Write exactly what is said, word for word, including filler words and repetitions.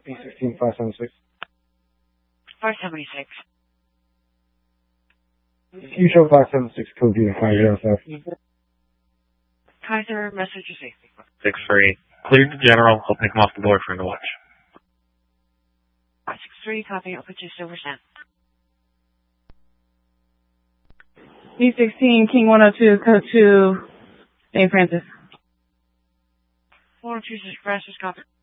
B sixteen five seven six. five seventy-six. You show five seven six code unit five zero seven. Kaiser, message your safety. six three. Cleared to general. I'll pick him off the board for him to watch. six three, copy. I'll put you silver cent. B sixteen, King one oh two, code two, Saint Francis. one oh two, Francis, copy.